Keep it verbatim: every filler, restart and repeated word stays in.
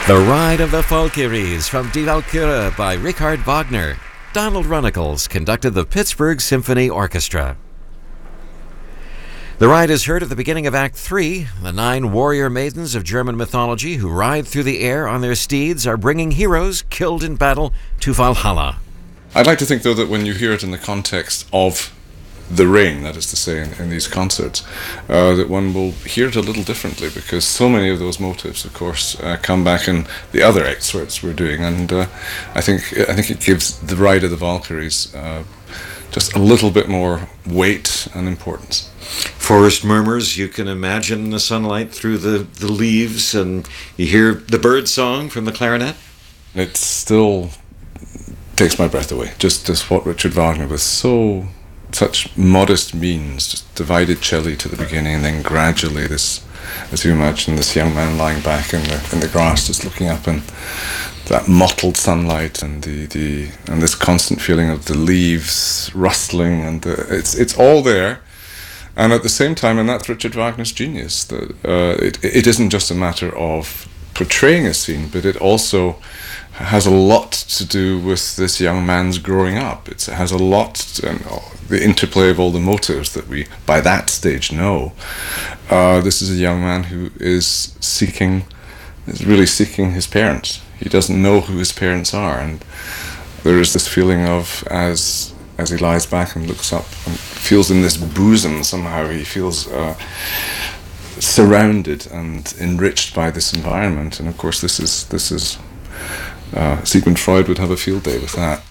The Ride of the Valkyries from Die Walküre by Richard Wagner. Donald Runnicles conducted the Pittsburgh Symphony Orchestra. The ride is heard at the beginning of Act Three. The nine warrior maidens of German mythology who ride through the air on their steeds are bringing heroes killed in battle to Valhalla. I'd like to think, though, that when you hear it in the context of the rain, that is to say, in, in these concerts, uh, that one will hear it a little differently, because so many of those motives, of course, uh, come back in the other excerpts we're doing, and uh, I think I think it gives the Ride of the Valkyries uh, just a little bit more weight and importance. Forest murmurs, you can imagine the sunlight through the, the leaves, and you hear the bird song from the clarinet. It still takes my breath away, just, just what Richard Wagner, with so such modest means, just divided cello to the beginning, and then gradually this, as you imagine, this young man lying back in the in the grass, just looking up, and that mottled sunlight, and the, the and this constant feeling of the leaves rustling, and the, it's it's all there. And at the same time, and that's Richard Wagner's genius, that uh, it it isn't just a matter of portraying a scene, but it also has a lot to do with this young man's growing up. It's, it has a lot to, and the interplay of all the motives that we, by that stage, know. Uh, this is a young man who is seeking, is really seeking his parents. He doesn't know who his parents are, and there is this feeling of, as as he lies back and looks up and feels in this bosom somehow, he feels uh, surrounded and enriched by this environment. And of course, this is this is uh, Sigmund Freud would have a field day with that.